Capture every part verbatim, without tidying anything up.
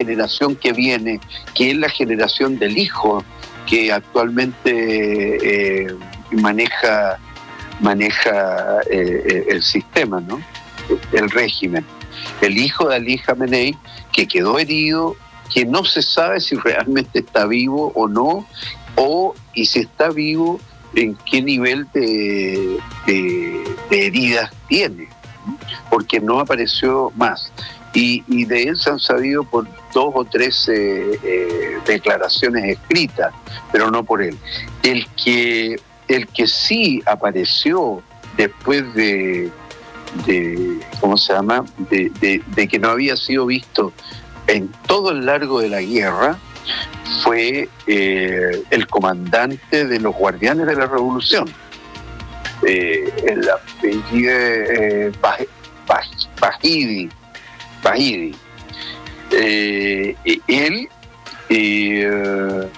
generación que viene, que es la generación del hijo que actualmente eh, maneja maneja eh, el sistema, ¿no? El régimen. El hijo de Ali Khamenei, que quedó herido, que no se sabe si realmente está vivo o no, o y si está vivo, en qué nivel de, de, de heridas tiene, porque no apareció más. Y, y de él se han sabido por dos o tres eh, eh, declaraciones escritas, pero no por él. El que, el que sí apareció después de, de ¿cómo se llama?, de, de, de que no había sido visto en todo el largo de la guerra, fue eh, el comandante de los Guardianes de la Revolución, eh, el apellido eh, Bahidi. Bahidi. Eh, él, eh,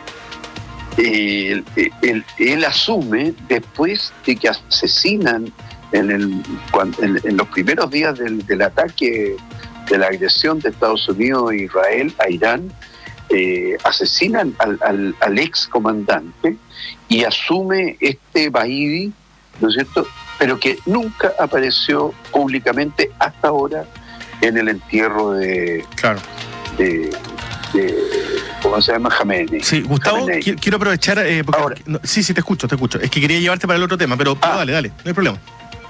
él, él, él asume después de que asesinan en, el, en, en los primeros días del, del ataque, de la agresión de Estados Unidos e Israel a Irán, eh, asesinan al, al, al ex comandante y asume este Bahidi, ¿no es cierto?, pero que nunca apareció públicamente hasta ahora en el entierro de, claro. de, de ¿cómo se llama? Khamenei. Sí, Gustavo, Khamenei. quiero aprovechar, eh, porque, ahora, no, sí, sí, te escucho, te escucho. Es que quería llevarte para el otro tema, pero, pero ah, dale, dale, no hay problema.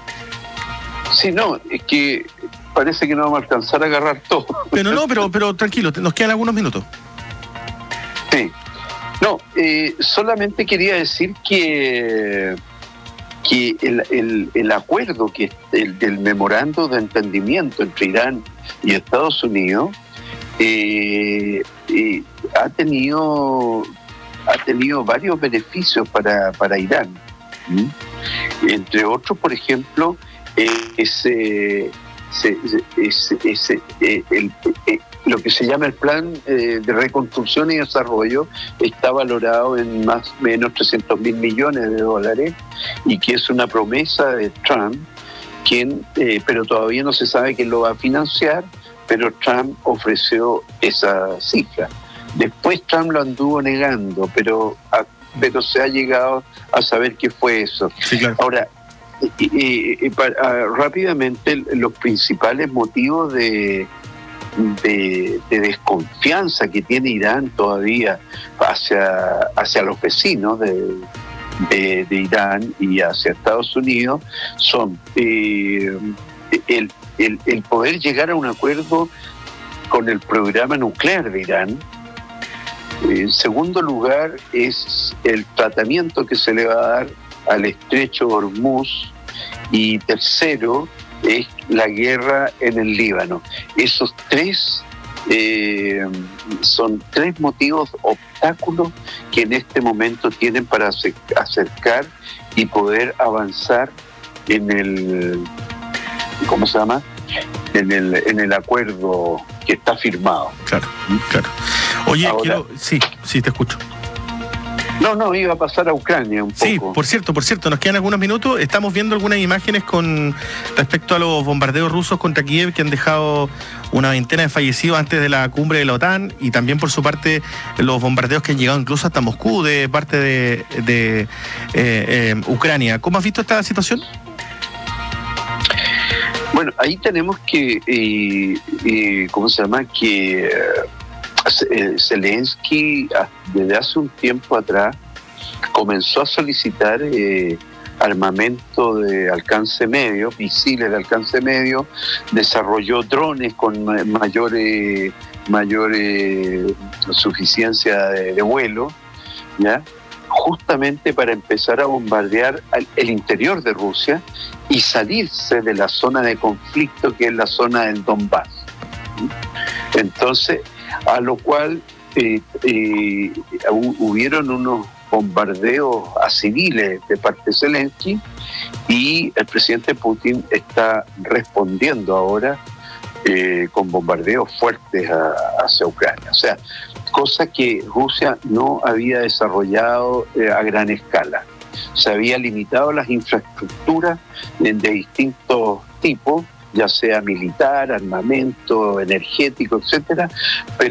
Sí, no, es que parece que no vamos a alcanzar a agarrar todo. Pero no, pero, pero tranquilo, nos quedan algunos minutos. Sí. No, eh, solamente quería decir que que el, el, el acuerdo que el, del memorando de entendimiento entre Irán y Estados Unidos eh, eh, ha tenido ha tenido varios beneficios para, para Irán. ¿Mm? Entre otros, por ejemplo, eh, ese, ese, ese, ese eh, el, eh, lo que se llama el plan eh, de reconstrucción y desarrollo está valorado en más o menos trescientos mil millones de dólares y que es una promesa de Trump, quien, eh, pero todavía no se sabe quién lo va a financiar, pero Trump ofreció esa cifra. Después Trump lo anduvo negando, pero, a, pero se ha llegado a saber qué fue eso. Sí, claro. Ahora, eh, eh, eh, para, rápidamente, los principales motivos de De, de desconfianza que tiene Irán todavía hacia, hacia los vecinos de, de, de Irán y hacia Estados Unidos son eh, el, el, el poder llegar a un acuerdo con el programa nuclear de Irán. En segundo lugar es el tratamiento que se le va a dar al estrecho Hormuz, y tercero es la guerra en el Líbano. Esos tres eh, son tres motivos, obstáculos que en este momento tienen para acercar y poder avanzar en el, ¿cómo se llama? En el, en el acuerdo que está firmado. Claro, claro. Oye, Ahora, quiero... Sí, sí, te escucho. No, no, iba a pasar a Ucrania un poco. Sí, por cierto, por cierto, nos quedan algunos minutos. Estamos viendo algunas imágenes con respecto a los bombardeos rusos contra Kiev, que han dejado una veintena de fallecidos antes de la cumbre de la OTAN, y también por su parte los bombardeos que han llegado incluso hasta Moscú de parte de, de eh, eh, Ucrania. ¿Cómo has visto esta situación? Bueno, ahí tenemos que, eh, eh, ¿cómo se llama? Que... Eh, Zelensky desde hace un tiempo atrás comenzó a solicitar eh, armamento de alcance medio, misiles de alcance medio, desarrolló drones con mayor, eh, mayor eh, suficiencia de, de vuelo, ¿ya?, justamente para empezar a bombardear el interior de Rusia y salirse de la zona de conflicto, que es la zona del Donbass. Entonces, a lo cual eh, eh, hubieron unos bombardeos a civiles de parte de Zelensky, y el presidente Putin está respondiendo ahora eh, con bombardeos fuertes a, hacia Ucrania. O sea, cosa que Rusia no había desarrollado eh, a gran escala. Se había limitado las infraestructuras de, de distintos tipos, ya sea militar, armamento, energético, etcétera, pero